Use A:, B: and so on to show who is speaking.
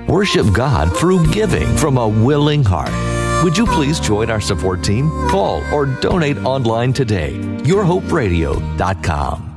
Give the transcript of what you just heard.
A: Worship God through giving from a willing heart. Would you please join our support team? Call or donate online today. YourHopeRadio.com.